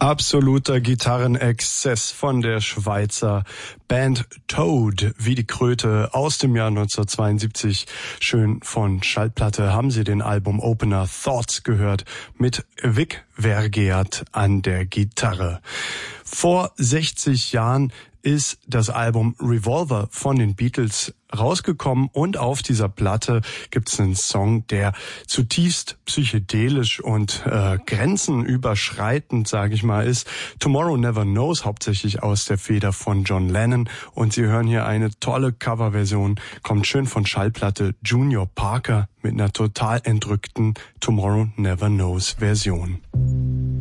Absoluter Gitarrenexzess von der Schweizer Band Toad, wie die Kröte, aus dem Jahr 1972. Schön von Schallplatte haben Sie den Album-Opener Thoughts gehört mit Vic Vergeat an der Gitarre. Vor 60 Jahren ist das Album Revolver von den Beatles rausgekommen und auf dieser Platte gibt's einen Song, der zutiefst psychedelisch und grenzenüberschreitend, sage ich mal, ist. Tomorrow Never Knows, hauptsächlich aus der Feder von John Lennon, und Sie hören hier eine tolle Coverversion, kommt schön von Schallplatte Junior Parker mit einer total entrückten Tomorrow Never Knows Version.